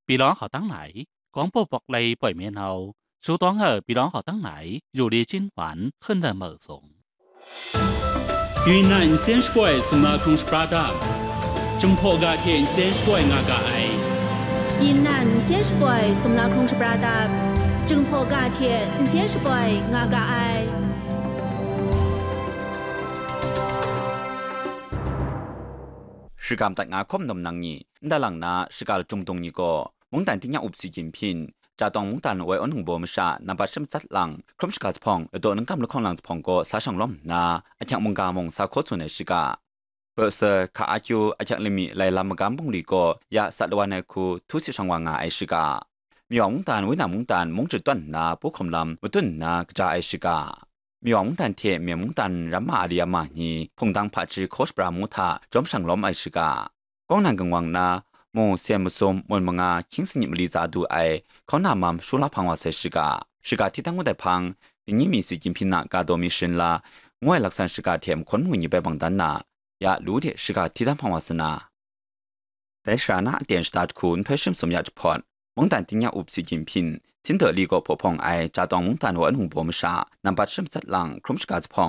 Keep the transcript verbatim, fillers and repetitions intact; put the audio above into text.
Bị đón họ tán nảy, quán bộ bọc lầy bởi miền hầu, số toán ở bị đón họ tán nảy, dù đi chín khoản, hơn là mở rộng. 云南先是怪是马空是巴达，中坡嘎天先是怪阿嘎爱。 云南先是怪是马空是巴达，中坡嘎天先是怪阿嘎爱。 是การตัดงาคมนมนังนี้ด้านหลังนา是การจงตรงนี้ก็มุ่งแต่ที่ยังอุปสิจินพินจะต้องมุ่งแต่ไว้อันหงโบมชานำบัตรชิมจัดหลังครมสกัดพองตัวนึงกำลังของหลังพองก็สาช่างล้มนาอาจารย์มงกามงสาโคส่วนในสิกาเปิดเสอขาอาจูอาจารย์ลิมิไลลำกำบุงลีก็ยาสัตวันในคูทุสิช่างวางาไอสิกามีหวังมุ่งแต่ไว้หนามุ่งแต่มุ่งจุดต้นนาผู้คมลำตุนนากระจายไอสิกามีหวังมุ่งแต่เทียมีมุ่งแต่รัมมาอาริยามานีพงดังพัดจีโคสปรามุทาจอมช่างล้มไอสิกากองนังกังวังนาโมเซียมสมมนมงาคิงสนิมลีซาดูไอเขานามามชุลาพังวาเซชิกาชิกาที่ตั้งวัดพังยิ่งมีสิจิมพินากาโดมิชินลางวยลักษณะชิกาเทียมคนหุ่นยี่ไปบังดันนายารู้เดชิกาที่ตั้งพังวาสนาแต่ชานะเดียนสตาร์ทคุณเพื่อชิมสมยาจพอดมงตันติญญาอุบสิจิมพินสินเดอลีโกพอพองไอจาตองมงตันหัวอันหุงบอมชานำบัดชิมจัดหลังครุมชิกาจพอง